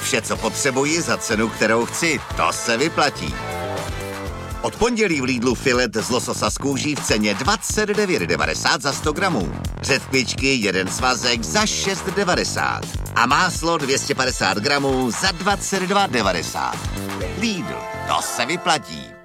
Vše, co potřebuji za cenu, kterou chci, to se vyplatí. Od pondělí v Lidlu filet z lososa z kůží v ceně 29,90 za 100 gramů. Řetkvičky, jeden svazek za 6,90. A máslo 250 gramů za 22,90. Lidl, to se vyplatí.